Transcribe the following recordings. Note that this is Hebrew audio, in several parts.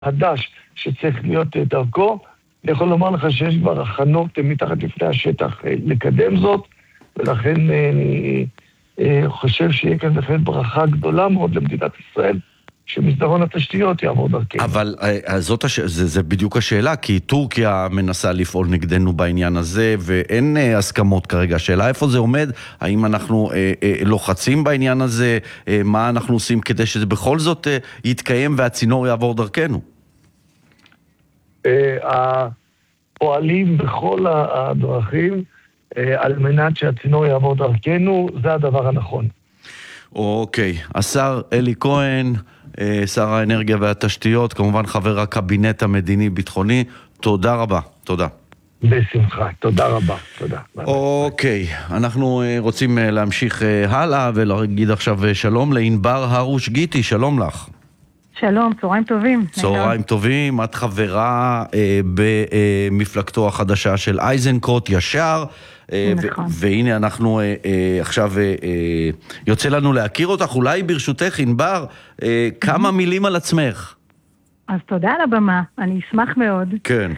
חדש שצריך להיות דרכו. אני יכול לומר לך שיש כבר הכנות מתחת לפני השטח לקדם זאת, ולכן אני חושב שיהיה כאן לכן ברכה גדולה מאוד למדינת ישראל, שמסדרון התשתיות יעבור דרכנו. אבל זה בדיוק השאלה, כי טורקיה מנסה לפעול נגדנו בעניין הזה, ואין הסכמות כרגע. השאלה איפה זה עומד, האם אנחנו לוחצים בעניין הזה, מה אנחנו עושים כדי שזה בכל זאת יתקיים והצינור יעבור דרכנו? הפועלים בכל הדרכים, על מנת שהצינור יעבור דרכנו, זה הדבר הנכון. אוקיי, השר אלי כהן, שר האנרגיה והתשתיות, כמובן חבר הקבינט המדיני-ביטחוני, תודה רבה, תודה. בשמחה, תודה רבה, תודה. אוקיי, אנחנו רוצים להמשיך הלאה ולהגיד עכשיו שלום לענבר הרוש גיטי, שלום לך. שלום, צהריים טובים. צהריים טובים, את חברה במפלגתו החדשה של איזנקוט ישר, נכון. והנה אנחנו עכשיו יוצא לנו להכיר אותך, אולי ברשותך ענבר, כמה מילים על עצמך. אז תודה על הבמה, אני אשמח מאוד. כן.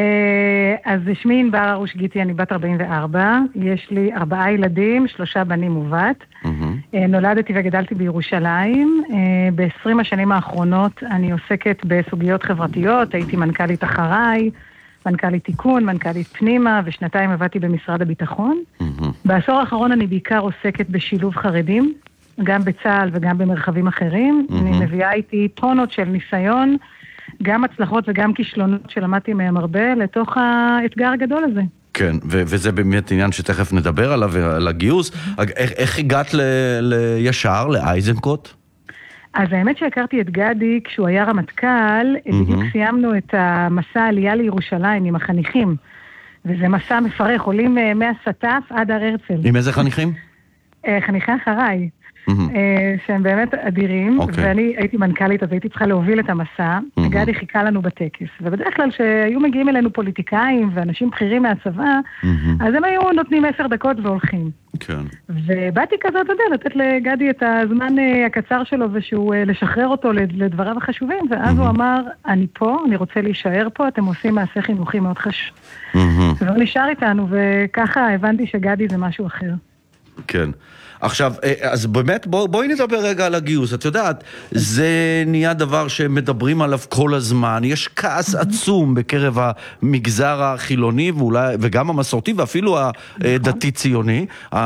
אז שמי ענבר הרוש גיטי, אני בת 44, יש לי 4 ילדים, 3 בנים ובת. נולדתי וגדלתי בירושלים. ב-20 השנים האחרונות אני עוסקת בסוגיות חברתיות, הייתי מנכ"לית אחריי, מנכ"לית תיקון, מנכ"לית פנימה, ושנתיים עבדתי במשרד הביטחון. בעשור האחרון אני בעיקר עוסקת בשילוב חרדים, גם בצה"ל וגם במרחבים אחרים. אני מביאה איתי טונות של ניסיון, גם הצלחות וגם כישלונות שלמדתי מהם הרבה לתוך האתגר הגדול הזה. כן, וזה באמת עניין שתכף נדבר עליו, על הגיוס. איך הגעת לישר, לאיזנקוט? אז האמת שהכרתי את גדי כשהוא היה רמטכ"ל, בדיוק סיימנו את המסע העלייה לירושלים עם החניכים, וזה מסע מפרך, עולים מהסטף עד הר הרצל. עם איזה חניכים? חניכי אחריי. שהם באמת אדירים, ואני הייתי מנכ"לית, אז הייתי צריכה להוביל את המסע, גדי חיכה לנו בטקס, ובדרך כלל שהיו מגיעים אלינו פוליטיקאים ואנשים בכירים מהצבא, אז הם היו נותנים 10 דקות והולכים. ובאתי כזאת, אתה יודע, לתת לגדי את הזמן הקצר שלו, ושהוא לשחרר אותו לדבריו החשובים, ואז הוא אמר, אני פה, אני רוצה להישאר פה, אתם עושים מעשה חינוכי מאוד חשוב. והוא נשאר איתנו, וככה הבנתי שגדי זה משהו אחר. כן. עכשיו, אז באמת בואי נדבר רגע על הגיוס. את יודעת, זה נהיה דבר שמדברים עליו כל הזמן. יש כעס עצום בקרב המגזר החילוני וגם המסורתי ואפילו הדתי-ציוני,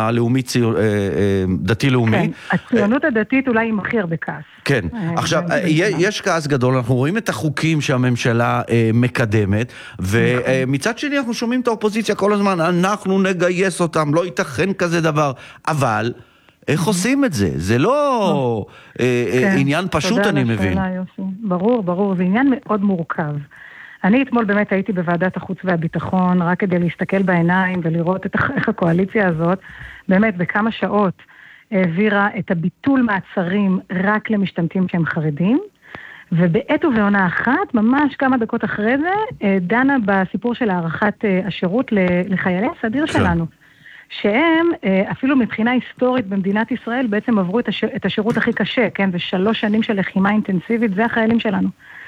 דתי-לאומי. כן, הציונות הדתית אולי היא הכי הרבה כעס. כן, עכשיו, יש כעס גדול, אנחנו רואים את החוקים שהממשלה מקדמת, ומצד שני אנחנו שומעים את האופוזיציה כל הזמן, אנחנו נגייס אותם, לא ייתכן כזה דבר, אבל איך עושים את זה? זה לא עניין פשוט, אני מבין. ברור, זה עניין מאוד מורכב. אני אתמול באמת הייתי בוועדת החוץ והביטחון, רק כדי להסתכל בעיניים ולראות איך הקואליציה הזאת, באמת בכמה שעות, העבירה את הביטול מעצרים רק למשתמטים שהם חרדים, ובעת ובעונה אחת, ממש כמה דקות אחרי זה, דנה בסיפור של הערכת השירות לחיילי הסדיר שלנו, שהם אפילו מבחינה היסטורית במדינת ישראל בעצם עברו את השירות הכי קשה, כן? זה 3 שנים של לחימה אינטנסיבית, זה החיילים שלנו.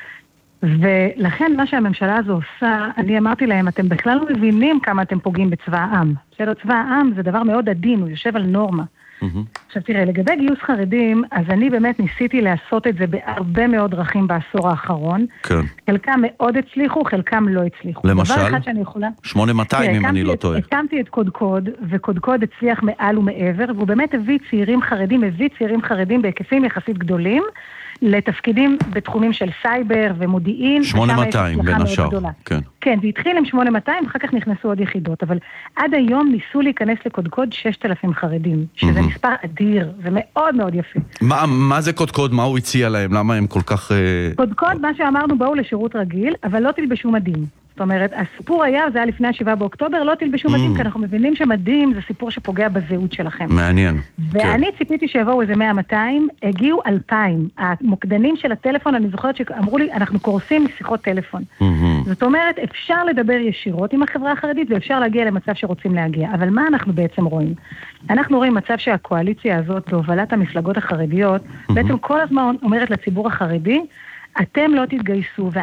ולכן מה שהממשלה הזו עושה, אני אמרתי להם, אתם בכלל לא מבינים כמה אתם פוגעים בצבא העם. צבא העם זה דבר מאוד עדין, הוא יושב על נורמה. עכשיו תראה, לגבי גיוס חרדים, אז אני באמת ניסיתי לעשות את זה בהרבה מאוד דרכים בעשור האחרון. כן. חלקם מאוד הצליחו, חלקם לא הצליחו. למשל? 8200 אם אני לא טועה. הקמתי את קודקוד, וקודקוד הצליח מעל ומעבר, והוא באמת הביא צעירים חרדים בהיקפים יחסית גדולים, לתפקידים בתחומים של סייבר ומודיעין. 8200 בין השאר. כן, זה התחיל עם 8200, אחר כך נכנסו עוד יחידות, אבל עד היום ניסו להיכנס לקודקוד 6,000 חרדים, שזה מספר אדיר, זה מאוד מאוד יפה. מה זה קודקוד? מה הוא הציע להם? למה הם כל כך... קודקוד, מה שאמרנו, באו לשירות רגיל, אבל לא תלבשו מדים. זאת אומרת, הסיפור היה, זה היה לפני 7 באוקטובר, לא תלבשו מדים, כי אנחנו מבינים שמדים זה סיפור שפוגע בזהות שלכם. מעניין. ואני ציפיתי שיבואו איזה 100-200, הגיעו 2,000. המוקדנים של הטלפון, אני זוכרת שאמרו לי, אנחנו קורסים משיחות טלפון. זאת אומרת, אפשר לדבר ישירות עם החברה החרדית, ואפשר להגיע למצב שרוצים להגיע. אבל מה אנחנו בעצם רואים? אנחנו רואים מצב שהקואליציה הזאת, בהובלת המפלגות החרדיות, בעצם כל הזמן אומרת לציבור החרדי, אתם לא תתגייסו,